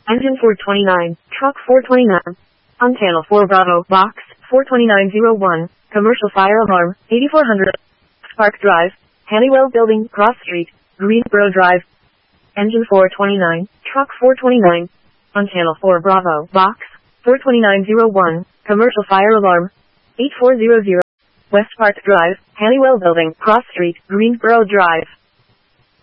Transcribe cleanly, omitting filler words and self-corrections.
Engine 429, Truck 429. On Channel 4 Bravo, Box 42901, Commercial Fire Alarm, 8400. Spark Drive, Honeywell Building, Cross Street, Greensboro Drive. Engine 429, Truck 429. On Channel 4 Bravo, Box 42901, Commercial Fire Alarm, 8400. West Park Drive, Honeywell Building, Cross Street, Greensboro Drive.